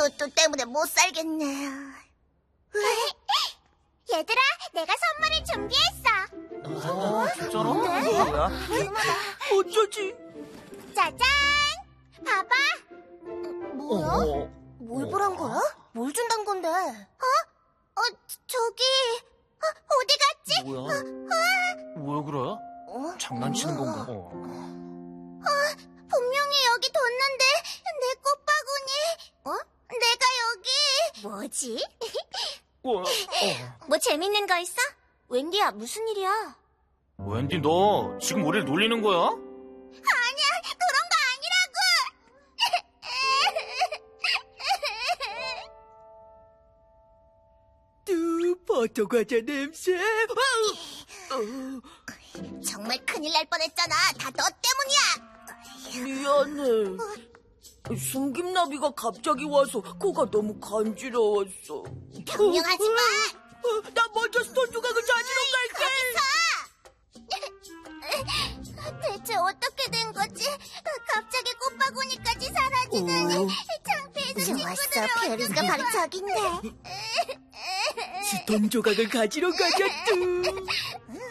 뚜뚜 때문에 못 살겠네. 얘들아, 내가 선물을 준비했어. 진짜로? 뭐야? 어쩌지? 짜잔! 봐봐. 뭐야? 뭘 보란 거야? 뭘 준단 건데? 저기... 어디 갔지? 뭐야? 왜 그래? 장난치는 건가? 분명히 여기 뒀는데 내 꽃바구니. 내가 여기... 뭐지? 뭐 재밌는 거 있어? 웬디야, 무슨 일이야? 웬디, 너 지금 우리를 놀리는 거야? 아니야, 그런 거 아니라고. 뚜, 버터과자 냄새. 정말 큰일 날 뻔했잖아. 다 너 때문이야. 미안해. 숨김나비가 갑자기 와서 코가 너무 간지러웠어. 명령하지 마. 나 먼저 스톤 조각을 찾으러 갈게. 대체 어떻게 된 거지? 갑자기 꽃바구니까지 사라지다니. 창피해서 친구들을 페리스가 바로 저긴데. 스톤 조각을 가지러 가자, 뚜.